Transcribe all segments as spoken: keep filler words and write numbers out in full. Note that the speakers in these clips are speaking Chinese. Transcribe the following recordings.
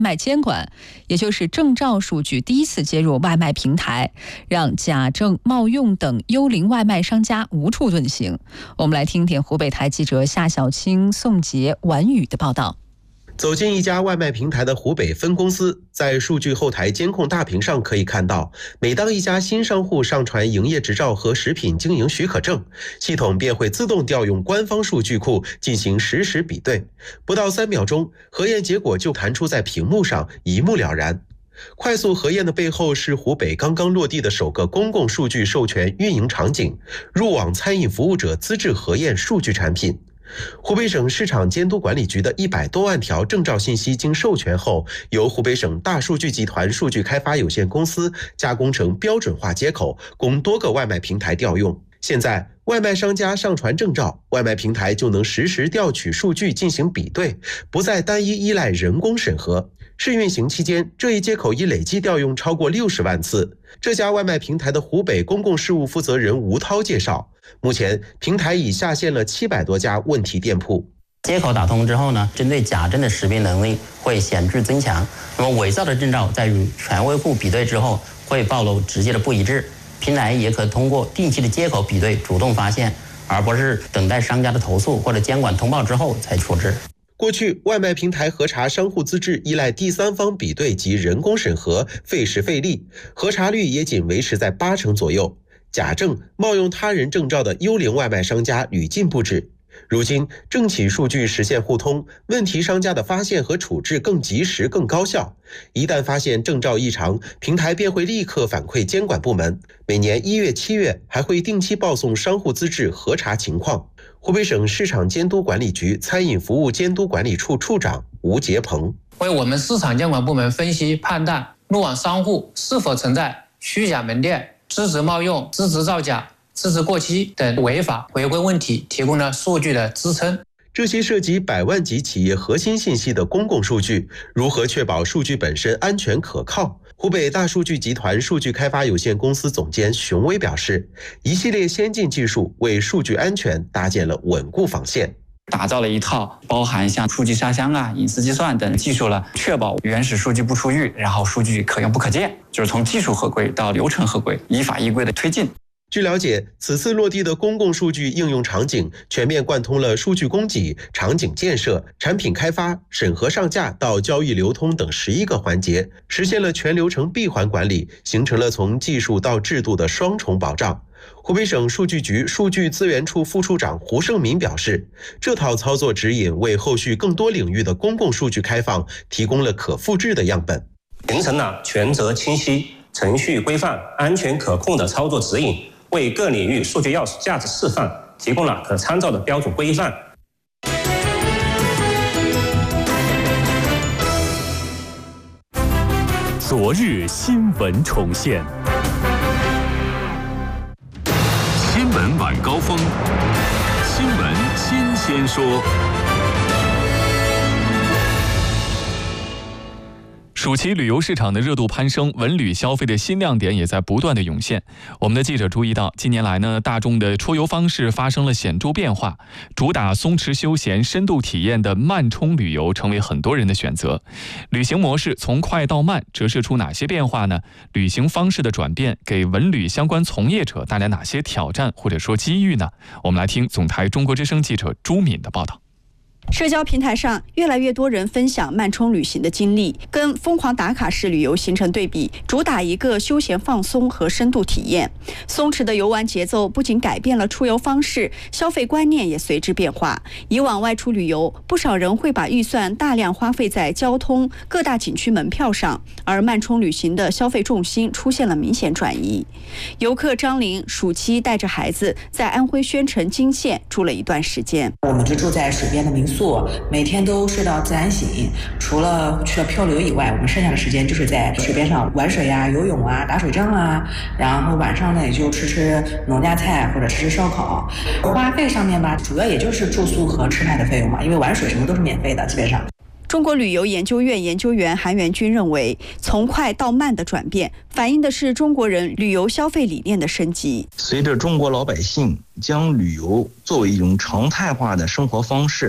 卖监管，也就是证照数据第一次接入外卖平台，让假证、冒用等幽灵外卖商家无处遁形。我们来听听湖北台记者夏小青、宋杰、婉宇的报道。 走进一家外卖平台的湖北分公司，在数据后台监控大屏上可以看到，每当一家新商户上传营业执照和食品经营许可证，系统便会自动调用官方数据库进行实时比对，不到三秒钟，核验结果就弹出在屏幕上，一目了然。快速核验的背后是湖北刚刚落地的首个公共数据授权运营场景——入网餐饮服务者资质核验数据产品。湖北省市场监督管理局的一百多万条证照信息经授权后，由湖北省大数据集团数据开发有限公司加工成标准化接口，供多个外卖平台调用。现在，外卖商家上传证照，外卖平台就能实时调取数据进行比对，不再单一依赖人工审核。试运行期间，这一接口已累计调用超过六十万次。这家外卖平台的湖北公共事务负责人吴涛介绍，目前平台已下线了七百多家问题店铺。 接口打通之后呢，针对假证的识别能力会显著增强。那么伪造的证照在与权威库比对之后，会暴露直接的不一致。平台也可通过定期的接口比对主动发现，而不是等待商家的投诉或者监管通报之后才处置。 过去，外卖平台核查商户资质依赖第三方比对及人工审核，费时费力，核查率也仅维持在八成左右。假证、冒用他人证照的幽灵外卖商家屡禁不止。如今，政企数据实现互通，问题商家的发现和处置更及时、更高效。一旦发现证照异常，平台便会立刻反馈监管部门。每年一月、七月还会定期报送商户资质核查情况。湖北省市场监督管理局餐饮服务监督管理处处长吴杰鹏为我们市场监管部门分析判断入网商户是否存在虚假门店、资质冒用、资质造假、资质过期等违法违规问题提供了数据的支撑。 这些涉及百万级企业核心信息的公共数据，如何确保数据本身安全可靠？湖北大数据集团数据开发有限公司总监熊威表示，一系列先进技术为数据安全搭建了稳固防线。 打造了一套包含像数据沙箱啊、隐私计算等技术了，确保原始数据不出狱，然后数据可用不可见，就是从技术合规到流程合规，依法依规的推进。 据了解，此次落地的公共数据应用场景全面贯通了数据供给、场景建设、产品开发、审核上架到交易流通等十一个环节，实现了全流程闭环管理，形成了从技术到制度的双重保障。湖北省数据局数据资源处副处长胡胜民表示，这套操作指引为后续更多领域的公共数据开放提供了可复制的样本， 形成了权责清晰、程序规范、安全可控的操作指引，为各领域数据钥匙价值释放提供了可参照的标准规范。 昨日新闻重现，新闻晚高峰，新闻新鲜说。暑期旅游市场的热度攀升，文旅消费的新亮点也在不断的涌现。我们的记者注意到，近年来呢，大众的出游方式发生了显著变化，主打松弛休闲、深度体验的慢充旅游成为很多人的选择。旅行模式从快到慢折射出哪些变化呢？旅行方式的转变给文旅相关从业者带来哪些挑战或者说机遇呢？我们来听总台中国之声记者朱敏的报道。 社交平台上，越来越多人分享慢充旅行的经历，跟疯狂打卡式旅游形成对比，主打一个休闲放松和深度体验。松弛的游玩节奏不仅改变了出游方式，消费观念也随之变化。以往外出旅游，不少人会把预算大量花费在交通、各大景区门票上，而慢充旅行的消费重心出现了明显转移。游客张玲暑期带着孩子在安徽宣城金县住了一段时间， 我们就住在水边的民宿，每天都睡到自然醒，除了去了漂流以外，我们剩下的时间就是在水边上玩水啊、游泳啊、打水仗啊，然后晚上呢也就吃吃农家菜或者吃吃烧烤。花费上面吧，主要也就是住宿和吃饭的费用嘛，因为玩水什么都是免费的，基本上。 中国旅游研究院研究员韩元军认为，从快到慢的转变反映的是中国人旅游消费理念的升级。 随着中国老百姓将旅游作为一种常态化的生活方式，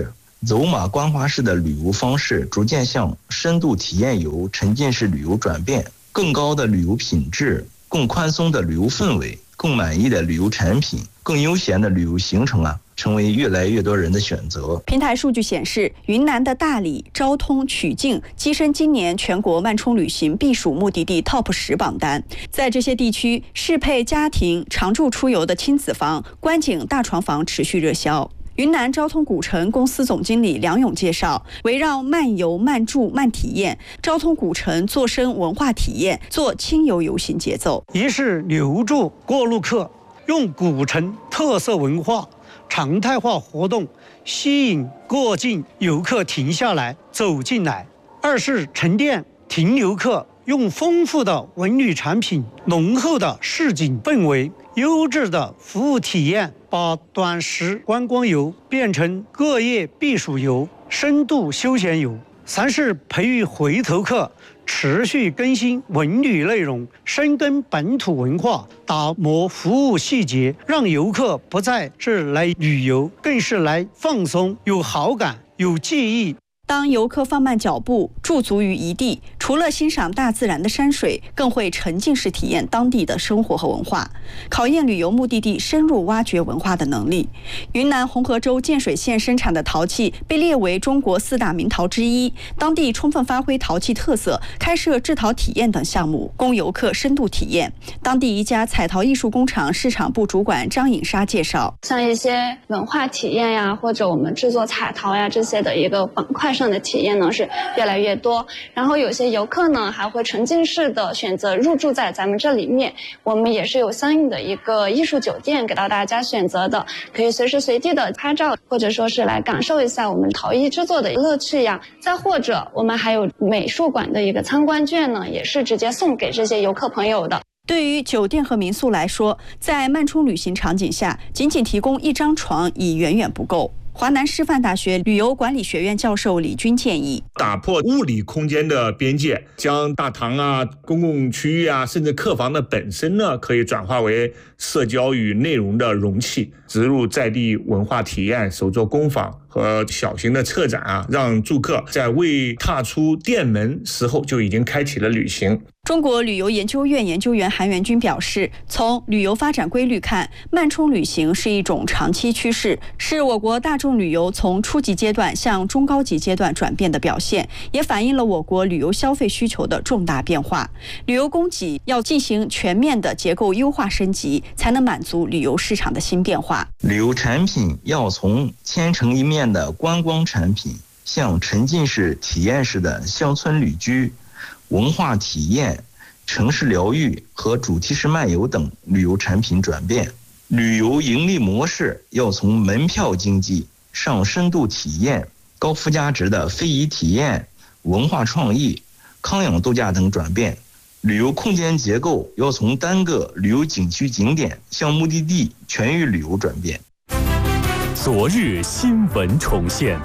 走马观花式的旅游方式逐渐向深度体验游、沉浸式旅游转变，更高的旅游品质、更宽松的旅游氛围、更满意的旅游产品、更悠闲的旅游行程啊，成为越来越多人的选择。 平台数据显示，云南的大理、昭通、曲靖跻身今年全国慢充旅行避暑目的地 Top 十榜单。在这些地区，适配家庭常住出游的亲子房、观景大床房持续热销。云南昭通古城公司总经理梁勇介绍，围绕慢游、慢住、慢体验，昭通古城做深文化体验，做轻游游行节奏。 一是留住过路客，用古城特色文化常态化活动吸引过境游客停下来走进来；二是沉淀停留客，用丰富的文旅产品、浓厚的市井氛围、优质的服务体验，把短时观光游变成各业避暑游、深度休闲游。三是培育回头客，持续更新文旅内容，深耕本土文化，打磨服务细节，让游客不再是来旅游，更是来放松，有好感、有记忆。 当游客放慢脚步，驻足于一地，除了欣赏大自然的山水，更会沉浸式体验当地的生活和文化，考验旅游目的地深入挖掘文化的能力。云南红河州建水县生产的陶器被列为中国四大名陶之一，当地充分发挥陶器特色，开设制陶体验等项目，供游客深度体验。当地一家彩陶艺术工厂市场部主管张颖莎介绍， 像一些文化体验呀，或者我们制作彩陶呀这些的一个板块上的体验呢是越来越多，然后有些游客呢还会沉浸式的选择入住在咱们这里面，我们也是有相应的一个艺术酒店给到大家选择的，可以随时随地的拍照，或者说是来感受一下我们陶艺制作的乐趣呀。再或者我们还有美术馆的一个参观券呢，也是直接送给这些游客朋友的。 对于酒店和民宿来说，在慢充旅行场景下，仅仅提供一张床已远远不够。华南师范大学旅游管理学院教授李军建议， 打破物理空间的边界，将大堂啊、公共区域啊，甚至客房的本身呢，可以转化为社交与内容的容器，植入在地文化体验、手作工坊和小型的策展啊，让住客在未踏出店门时候就已经开启了旅行。 中国旅游研究院研究员韩元军表示，从旅游发展规律看，慢充旅行是一种长期趋势，是我国大众旅游从初级阶段向中高级阶段转变的表现，也反映了我国旅游消费需求的重大变化。旅游供给要进行全面的结构优化升级，才能满足旅游市场的新变化。 旅游产品要从千城一面的观光产品，向沉浸式体验式的乡村旅居、文化体验、城市疗愈和主题式漫游等旅游产品转变。旅游盈利模式要从门票经济上深度体验、高附加值的非遗体验、文化创意、康养度假等转变。旅游空间结构要从单个旅游景区景点向目的地全域旅游转变。 昨日新闻重现，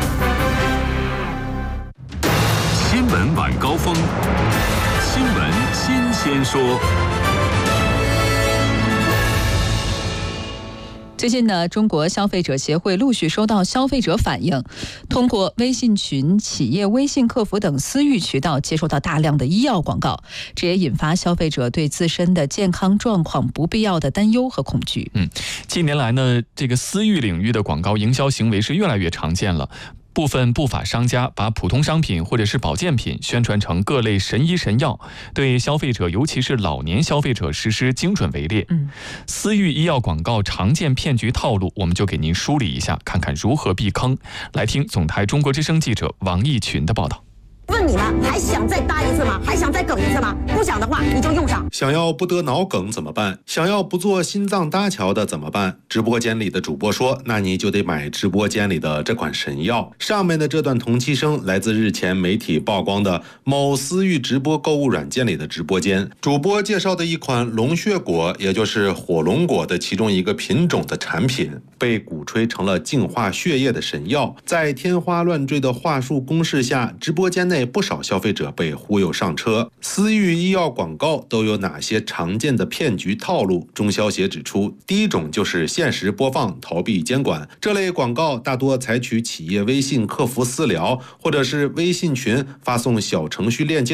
新闻晚高峰，新闻新鲜说。 最近呢，中国消费者协会陆续收到消费者反映，通过微信群、企业微信客服等私域渠道接收到大量的医药广告，这也引发消费者对自身的健康状况不必要的担忧和恐惧。 嗯，近年来呢，这个私域领域的广告营销行为是越来越常见了。部分不法商家把普通商品或者是保健品宣传成各类神医神药，对消费者尤其是老年消费者实施精准围猎。 嗯， 私域医药广告常见骗局套路，我们就给您梳理一下，看看如何避坑。来听总台中国之声记者王义群的报道。 问你了，还想再搭一次吗？还想再梗一次吗？不想的话，你就用上。 想要不得脑梗怎么办？想要不做心脏搭桥的怎么办？直播间里的主播说，那你就得买直播间里的这款神药。上面的这段同期声来自日前媒体曝光的某私域直播购物软件里的直播间，主播介绍的一款龙血果，也就是火龙果的其中一个品种的产品，被鼓吹成了净化血液的神药。在天花乱坠的话术攻势下，直播间内不少消费费者被忽悠上车。私域医药广告都有哪些常见的骗局套路？中消协指出，第一种就是限时播放，逃避监管。这类广告大多采取企业微信客服私聊或者是微信群发送小程序链接